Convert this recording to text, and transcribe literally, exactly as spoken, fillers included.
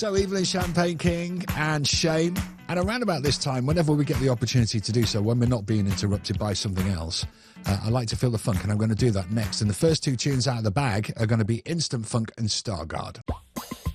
So Evelyn Champagne King and Shane. And around about this time, whenever we get the opportunity to do so, when we're not being interrupted by something else, uh, I like to feel the funk, and I'm going to do that next. And the first two tunes out of the bag are going to be Instant Funk and Stargard.